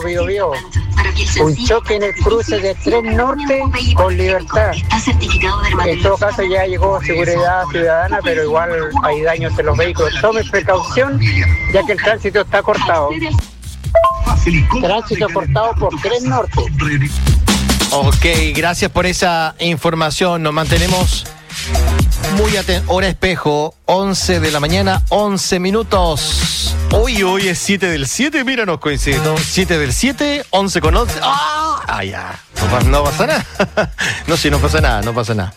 Biobío. Un choque en el cruce de Tren Norte con Libertad. En todo caso ya llegó Seguridad Ciudadana, pero igual hay daños en los vehículos. Tome precaución, ya que el tránsito está cortado. Tránsito cortado por Tren Norte. Ok, gracias por esa información. Nos mantenemos muy atentos. Hora espejo, 11 de la mañana, 11 minutos. Hoy es 7 del 7, mira, nos coincide. 7 del 7, 11 con 11. ¡Ah! Ya. No pasa nada. No, sí, no pasa nada.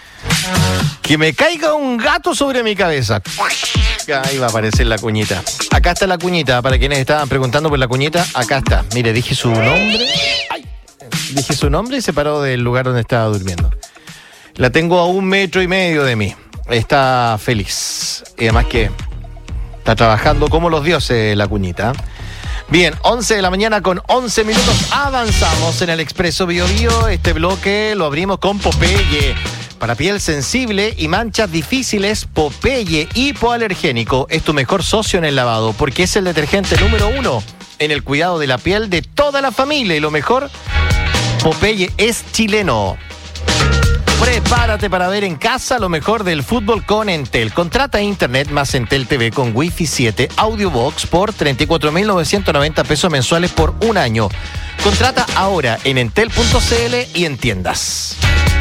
Que me caiga un gato sobre mi cabeza. Ahí va a aparecer la cuñita. Acá está la cuñita, para quienes estaban preguntando por la cuñita, acá está. Mire, dije su nombre. ¡Ay! Dije su nombre y se paró del lugar donde estaba durmiendo. La tengo a 1,5 metros de mí. Está feliz. Y además que está trabajando como los dioses la cuñita. Bien, 11 de la mañana con 11 minutos. Avanzamos en el Expreso Biobío. Este bloque lo abrimos con Popeye. Para piel sensible y manchas difíciles, Popeye hipoalergénico es tu mejor socio en el lavado, porque es el detergente número 1 en el cuidado de la piel de toda la familia. Y lo mejor, Popeye es chileno. Prepárate para ver en casa lo mejor del fútbol con Entel. Contrata Internet más Entel TV con Wi-Fi 7 Audiobox por 34.990 pesos mensuales por un año. Contrata ahora en entel.cl y en tiendas.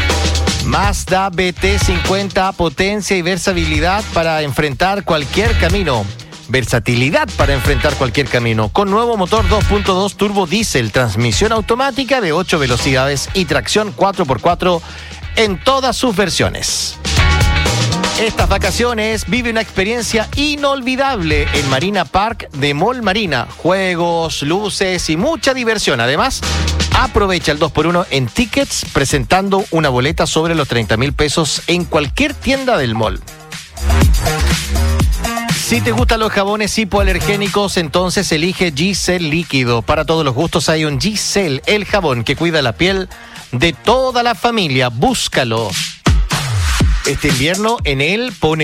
Mazda BT50, potencia y versatilidad para enfrentar cualquier camino. Versatilidad para enfrentar cualquier camino. Con nuevo motor 2.2 turbo diésel, transmisión automática de 8 velocidades y tracción 4x4 en todas sus versiones. Estas vacaciones vive una experiencia inolvidable en Marina Park de Mall Marina. Juegos, luces y mucha diversión. Además, aprovecha el 2x1 en tickets presentando una boleta sobre los 30.000 pesos en cualquier tienda del mall. Si te gustan los jabones hipoalergénicos, entonces elige G-Cell líquido. Para todos los gustos hay un G-Cell, el jabón que cuida la piel de toda la familia. Búscalo. Este invierno en él pone